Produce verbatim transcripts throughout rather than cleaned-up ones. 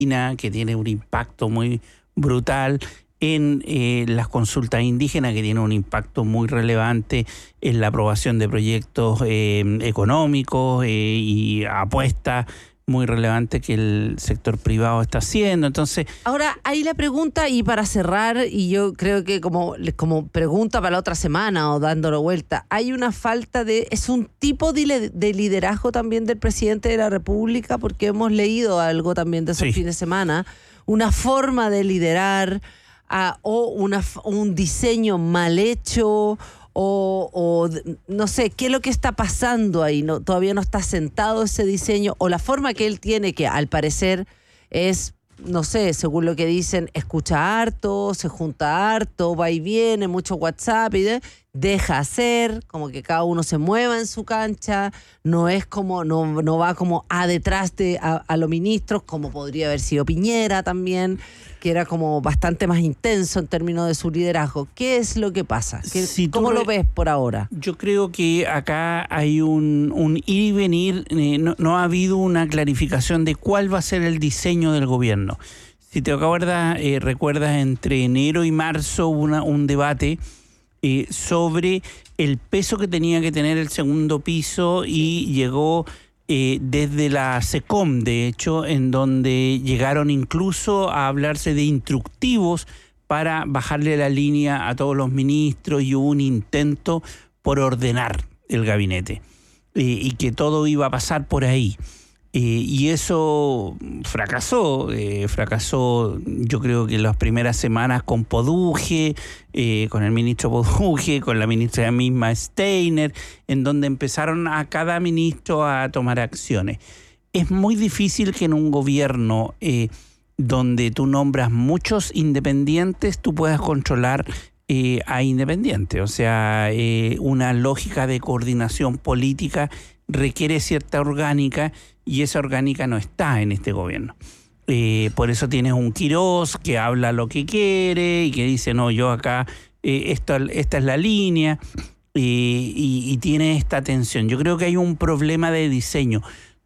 que tiene un impacto muy brutal, en eh, las consultas indígenas, que tiene un impacto muy relevante en la aprobación de proyectos eh, económicos eh, y apuestas muy relevante que el sector privado está haciendo. Entonces, ahora, ahí la pregunta, y para cerrar, y yo creo que como, como pregunta para la otra semana o dándolo vuelta, hay una falta de, es un tipo de, de liderazgo también del presidente de la República, porque hemos leído algo también de esos sí. fines de semana, una forma de liderar a, o una, un diseño mal hecho, O, o no sé, ¿qué es lo que está pasando ahí? No, todavía no está sentado ese diseño, o la forma que él tiene, que al parecer es, no sé, según lo que dicen, escucha harto, se junta harto, va y viene, mucho WhatsApp, y de, deja hacer, como que cada uno se mueva en su cancha, no es como, no, no va como a detrás de a, a los ministros, como podría haber sido Piñera también, que era como bastante más intenso en términos de su liderazgo. ¿Qué es lo que pasa? ¿Qué, si ¿Cómo re- lo ves por ahora? Yo creo que acá hay un, un ir y venir, eh, no, no ha habido una clarificación de cuál va a ser el diseño del gobierno. Si te acuerdas, eh, recuerdas, entre enero y marzo hubo una, un debate eh, sobre el peso que tenía que tener el segundo piso, y llegó eh, desde la SECOM, de hecho, en donde llegaron incluso a hablarse de instructivos para bajarle la línea a todos los ministros, y hubo un intento por ordenar el gabinete eh, y que todo iba a pasar por ahí. Eh, y eso fracasó, eh, fracasó yo creo que las primeras semanas con Poduje, eh, con el ministro Poduje, con la ministra misma Steiner, en donde empezaron a cada ministro a tomar acciones. Es muy difícil que en un gobierno eh, donde tú nombras muchos independientes, tú puedas controlar eh, a independientes. O sea, eh, una lógica de coordinación política requiere cierta orgánica, y esa orgánica no está en este gobierno. Eh, por eso tienes un Quirós que habla lo que quiere y que dice, no, yo acá, eh, esto, esta es la línea, eh, y, y tiene esta tensión. Yo creo que hay un problema de diseño.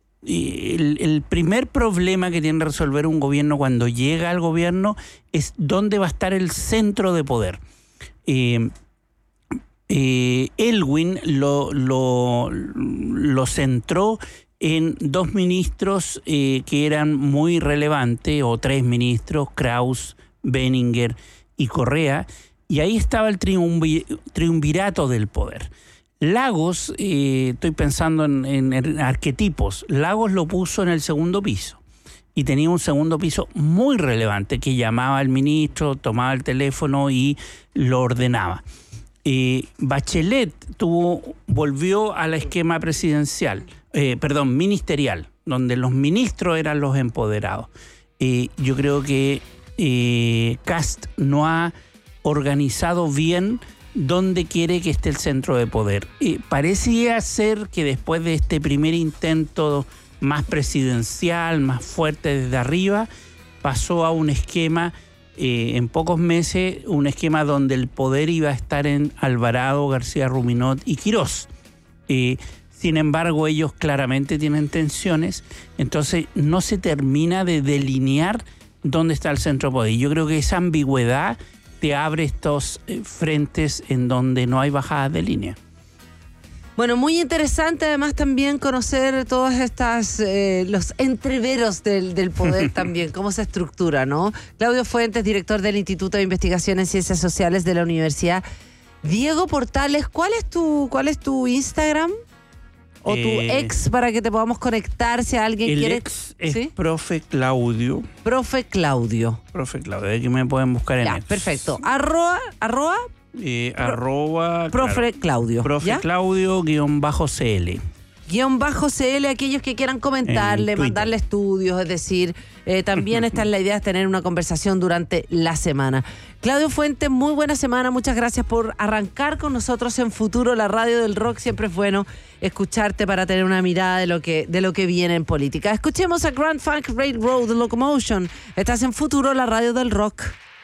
El, el primer problema que tiene que resolver un gobierno cuando llega al gobierno es dónde va a estar el centro de poder. Eh, eh, Elwin lo, lo, lo centró en dos ministros eh, que eran muy relevantes, o tres ministros, Kraus, Benninger y Correa, y ahí estaba el triunvi, triunvirato del poder. Lagos, eh, estoy pensando en, en, en arquetipos, Lagos lo puso en el segundo piso, y tenía un segundo piso muy relevante que llamaba al ministro, tomaba el teléfono y lo ordenaba. Eh, Bachelet tuvo, volvió al esquema presidencial, eh, perdón, ministerial, donde los ministros eran los empoderados. Eh, yo creo que eh, Kast no ha organizado bien dónde quiere que esté el centro de poder. Eh, parecía ser que después de este primer intento más presidencial, más fuerte desde arriba, pasó a un esquema, eh, en pocos meses, un esquema donde el poder iba a estar en Alvarado, García Ruminot y Quirós. Eh, sin embargo, ellos claramente tienen tensiones, entonces no se termina de delinear dónde está el centro de poder. Y yo creo que esa ambigüedad te abre estos eh, frentes en donde no hay bajadas de línea. Bueno, muy interesante además también conocer todas estas, eh, los entreveros del, del poder también, cómo se estructura, ¿no? Claudio Fuentes, director del Instituto de Investigación en Ciencias Sociales de la Universidad Diego Portales. ¿Cuál es tu, cuál es tu Instagram? O tu eh, ex, para que te podamos conectar si alguien el quiere. El ex es ¿sí? Profe Claudio. Profe Claudio. Profe Claudio, de que me pueden buscar en ya, ex. Perfecto. Arroba, arroba. Eh, Pro, arroba. Profe claro, Claudio. Profe ¿ya? Claudio guión bajo C L. Guión bajo C L, aquellos que quieran comentarle, mandarle estudios, es decir, eh, también esta es la idea, es tener una conversación durante la semana. Claudio Fuentes, muy buena semana, muchas gracias por arrancar con nosotros en Futuro, la radio del rock. Siempre es bueno escucharte para tener una mirada de lo que, de lo que viene en política. Escuchemos a Grand Funk Railroad Locomotion. Estás en Futuro, la radio del rock.